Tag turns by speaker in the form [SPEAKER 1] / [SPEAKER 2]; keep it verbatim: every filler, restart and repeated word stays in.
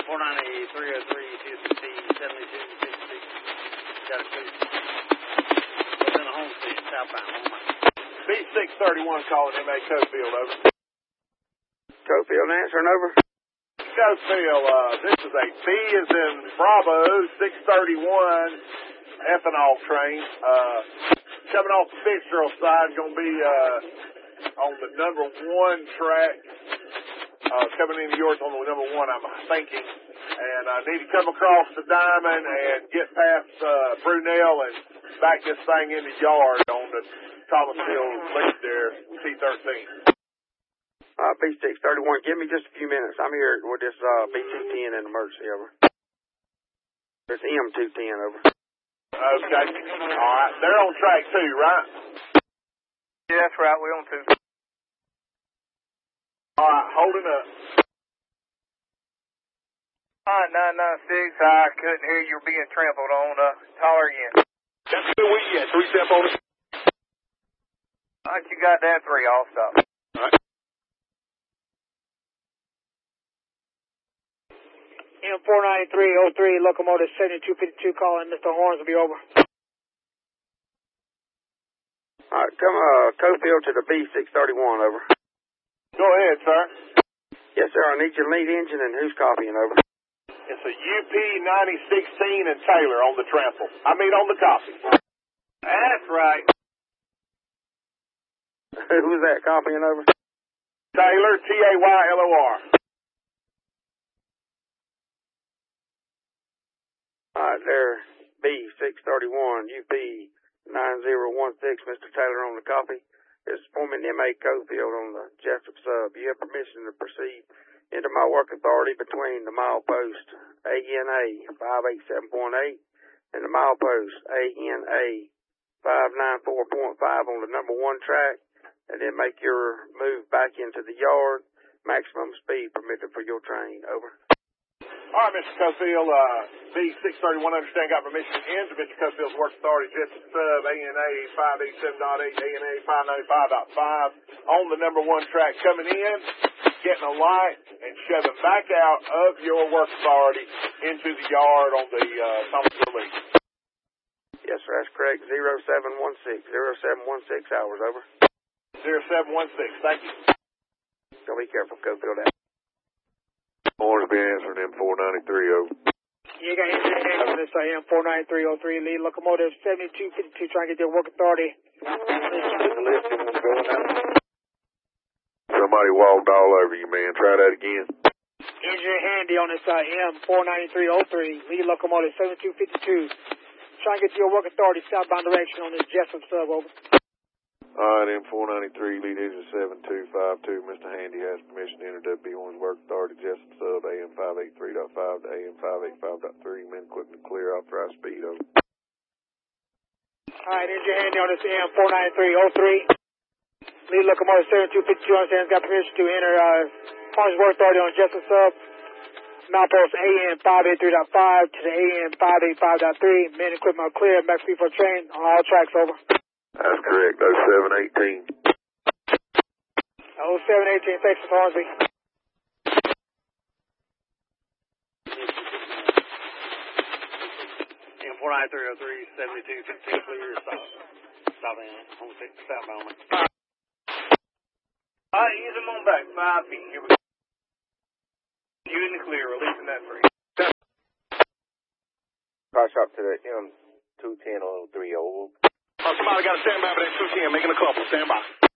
[SPEAKER 1] four ninety-three oh three, Houston T seventy-two fifty-six. Got a two. Within a homestead, southbound.
[SPEAKER 2] B six thirty-one calling M A Cofield, over.
[SPEAKER 3] Cofield answering, over.
[SPEAKER 2] Cofield, uh, this is a B as in Bravo, six thirty-one ethanol train. Uh, coming off the Fitzgerald side, going to be uh, on the number one track. Uh, coming into yours on the number one, I'm thinking. And I need to come across the diamond and get past uh, Brunel and back this thing in the yard on the Thomasville Lake there, T thirteen.
[SPEAKER 3] Uh, B six thirty-one, give me just a few minutes. I'm here with this uh, B two ten in emergency, over. This M two ten, over.
[SPEAKER 2] Okay. All right. They're on track two, right?
[SPEAKER 4] Yeah, that's right. We're on two.
[SPEAKER 2] All right. Holding up.
[SPEAKER 4] All right, nine nine six. I couldn't hear you being trampled on. Uh, taller again.
[SPEAKER 2] That's good. We get three step on it.
[SPEAKER 4] All right, you got that three. I'll stop.
[SPEAKER 2] All right.
[SPEAKER 5] M four ninety-three oh three, locomotive seventy-two fifty-two calling. Mister Horns will be over.
[SPEAKER 3] All right, come uh, Cofield to the B six thirty-one, over.
[SPEAKER 2] Go ahead, sir.
[SPEAKER 3] Yes, sir. I need your lead engine and who's copying, over.
[SPEAKER 2] It's a U P ninety sixteen and Taylor on the trample. I mean, on the copy.
[SPEAKER 4] That's right.
[SPEAKER 3] Who's that copying, over?
[SPEAKER 2] Taylor, T A Y L O R.
[SPEAKER 3] All right, there, B six thirty-one, U P nine zero one six, Mister Taylor on the copy. This is Foreman M A Cofield on the Jessup sub. You have permission to proceed into my work authority between the milepost A N A five eight seven point eight and the milepost A N A five nine four point five on the number one track, and then make your move back into the yard. Maximum speed permitted for your train, over.
[SPEAKER 2] All right, Mister Cofield, uh, B six thirty-one, understand, got permission into Mister Cofield's work authority, Jessup sub, A N A five eighty-seven point eight, A N A five ninety-five point five, on the number one track, coming in, getting a light, and shoving back out of your work authority into the yard on the uh, Thomasville Lake.
[SPEAKER 3] Yes, sir, that's correct. zero seven one six, zero seven one six hours, over.
[SPEAKER 2] zero seven one six, thank you.
[SPEAKER 3] So be careful, Cofield.
[SPEAKER 2] Horns be answering M four ninety-three oh.
[SPEAKER 5] You got engine hand on this uh, M four ninety-three oh three, lead locomotive seventy-two fifty-two, trying to get their work authority.
[SPEAKER 2] Somebody walked all over you, man. Try that again.
[SPEAKER 5] Engine handy on this uh, M four ninety-three oh three, lead locomotive seventy-two fifty-two, trying to get your work authority southbound direction on this Jessup sub, over.
[SPEAKER 2] All right, M four ninety-three, lead engine seven two five two. Mister Handy has permission to enter W B Horns work authority, Jessup sub, A M five eighty-three point five to A M five eighty-five point three. Men equipment clear, authorized speed, over.
[SPEAKER 5] All right, engine handy on this M four ninety-three oh three. Lead locomotive seventy-two fifty-two, understands, got permission to enter uh, Horns work authority on Jessup sub. Milepost A M five eighty-three point five to the A M five eighty-five point three. Men equipment are clear, max speed for train on all tracks, over.
[SPEAKER 2] That's correct, oh seven eighteen.
[SPEAKER 5] oh seven eighteen, thanks for Hornsby.
[SPEAKER 1] M four ninety-three oh three, seventy-two fifty-two, clear, stop. Stop in, on six, southbound.
[SPEAKER 4] All right, ease them on back. Five feet. Here we go. You in the clear, releasing that three.
[SPEAKER 3] Cross up to the M two ten oh three oh.
[SPEAKER 2] Oh, somebody got a standby for that two ten, making a couple. Stand by.